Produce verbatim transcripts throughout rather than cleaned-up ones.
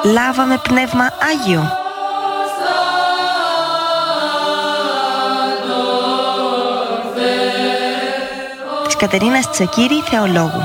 λάβαμε Πνεύμα Άγιο. Της Κατερίνας Τσακίρη, θεολόγου.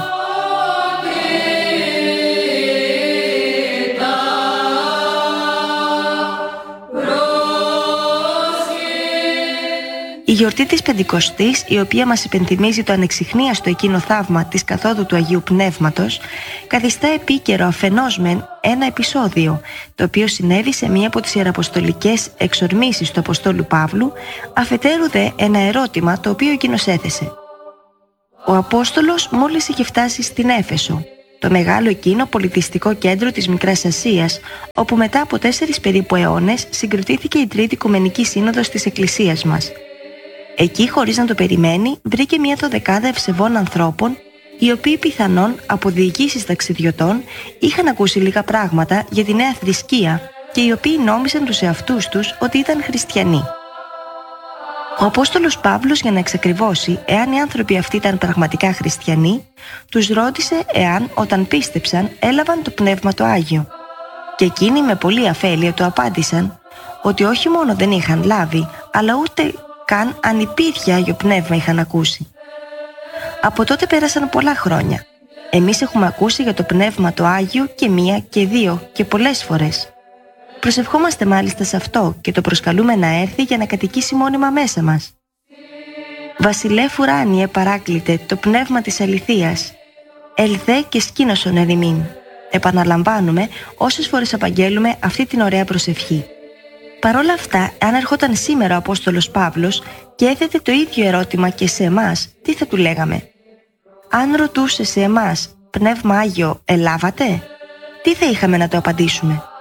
Η γιορτή της Πεντηκοστής, η οποία μας υπενθυμίζει το ανεξιχνίαστο εκείνο θαύμα της καθόδου του Αγίου Πνεύματος, καθιστά επίκαιρο αφενός μεν ένα επεισόδιο, το οποίο συνέβη σε μία από τις ιεραποστολικές εξορμήσεις του Αποστόλου Παύλου, αφετέρου δε ένα ερώτημα το οποίο εκείνος έθεσε. Ο Απόστολος μόλις είχε φτάσει στην Έφεσο, το μεγάλο εκείνο πολιτιστικό κέντρο της Μικράς Ασίας, όπου μετά από τέσσερις περίπου αιώνες συγκροτήθηκε η Τρίτη Οικουμενική Σύνοδος της Εκκλησίας μας. Εκεί, χωρίς να το περιμένει, βρήκε μια δωδεκάδα ευσεβών ανθρώπων, οι οποίοι πιθανόν από διοικήσεις ταξιδιωτών είχαν ακούσει λίγα πράγματα για τη νέα θρησκεία και οι οποίοι νόμισαν τους εαυτούς τους ότι ήταν χριστιανοί. Ο Απόστολος Παύλος, για να εξακριβώσει εάν οι άνθρωποι αυτοί ήταν πραγματικά χριστιανοί, τους ρώτησε εάν όταν πίστεψαν έλαβαν το Πνεύμα το Άγιο. Και εκείνοι με πολλή αφέλεια του απάντησαν ότι όχι μόνο δεν είχαν λάβει, αλλά ούτε καν αν υπήρχε Άγιο Πνεύμα είχαν ακούσει. Από τότε πέρασαν πολλά χρόνια. Εμείς έχουμε ακούσει για το Πνεύμα το Άγιο και μία και δύο και πολλές φορές. Προσευχόμαστε μάλιστα σε αυτό και το προσκαλούμε να έρθει για να κατοικήσει μόνιμα μέσα μας. Βασιλεύ ουράνιε παράκλητε το Πνεύμα της αληθείας, ελθέ και σκήνωσον ερημήν. Επαναλαμβάνουμε όσες φορές απαγγέλουμε αυτή την ωραία προσευχή. Παρ' όλα αυτά, αν ερχόταν σήμερα ο Απόστολος Παύλος και έθετε το ίδιο ερώτημα και σε εμάς, τι θα του λέγαμε? Αν ρωτούσε σε εμάς, Πνεύμα Άγιο ελάβατε? Τι θα είχαμε να το απαντήσουμε?